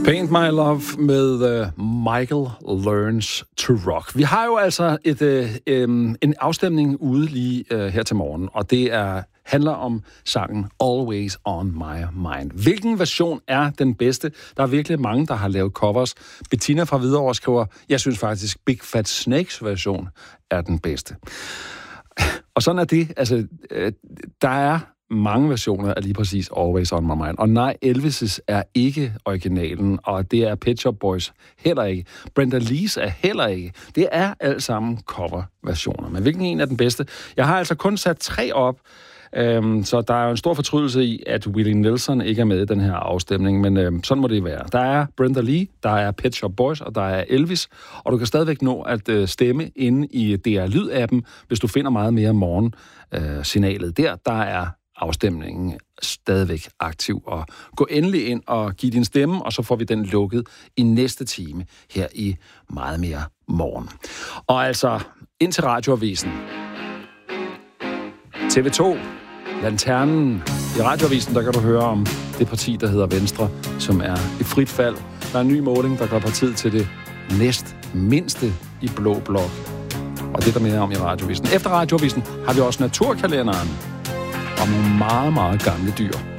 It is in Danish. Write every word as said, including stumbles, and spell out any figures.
Paint My Love med uh, Michael Learns to Rock. Vi har jo altså et, uh, um, en afstemning ude lige uh, her til morgen, og det er, handler om sangen Always on My Mind. Hvilken version er den bedste? Der er virkelig mange, der har lavet covers. Bettina fra Hvidovre skriver, jeg synes faktisk Big Fat Snakes version er den bedste. Og sådan er det. Altså, uh, der er mange versioner af lige præcis Always on My Mind. Og nej, Elvis' er ikke originalen, og det er Pet Shop Boys heller ikke. Brenda Lee's er heller ikke. Det er alt sammen coverversioner. Men hvilken en er den bedste? Jeg har altså kun sat tre op, øhm, så der er jo en stor fortrydelse i, at Willie Nelson ikke er med i den her afstemning, men øhm, sådan må det være. Der er Brenda Lee, der er Pet Shop Boys, og der er Elvis, og du kan stadigvæk nå at øh, stemme inde i D R Lyd-appen, hvis du finder meget mere morgen-signalet øh, der. Der er afstemningen stadigvæk aktiv, og gå endelig ind og giv din stemme, og så får vi den lukket i næste time her i Meget Mere Morgen. Og altså, ind til Radioavisen. T V to, Lanternen. I Radioavisen, der kan du høre om det parti, der hedder Venstre, som er i frit fald. Der er en ny måling, der gør partiet til det næst mindste i blå blok. Og det er der mere om i Radioavisen. Efter Radioavisen har vi også Naturkalenderen, om nogle meget, meget gamle dyr.